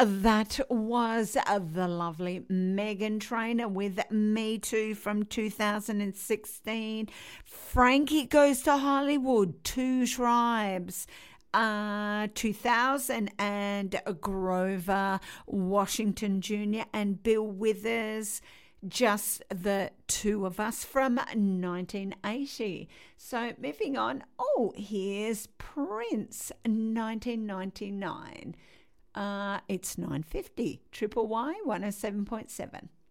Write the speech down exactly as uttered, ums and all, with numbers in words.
That was uh, the lovely Meghan Trainor with Me Too from two thousand sixteen. Frankie Goes to Hollywood, Two Tribes. Uh, two thousand, and Grover Washington Junior and Bill Withers, Just the Two of Us from nineteen eighty. So moving on, oh, here's Prince, nineteen ninety-nine. Uh, it's nine fifty, Triple Y one oh seven point seven.